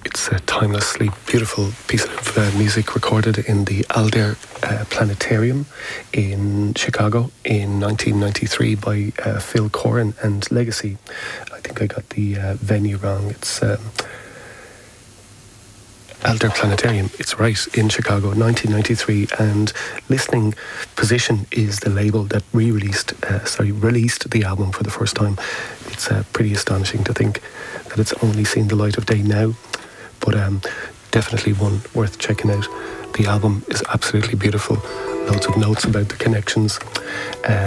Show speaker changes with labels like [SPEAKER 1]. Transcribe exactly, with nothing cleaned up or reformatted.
[SPEAKER 1] It's a timelessly beautiful piece of uh, music recorded in the Alder uh, Planetarium in Chicago in nineteen ninety-three by uh, Phil Corin and Legacy. I think I got the uh, venue wrong. It's um, Alder Planetarium. It's right, in Chicago, nineteen ninety-three, and Listening Position is the label that re-released, uh, sorry, released the album for the first time. It's uh, pretty astonishing to think that it's only seen the light of day now, but um, definitely one worth checking out. The album is absolutely beautiful. Loads of notes about the connections. Uh,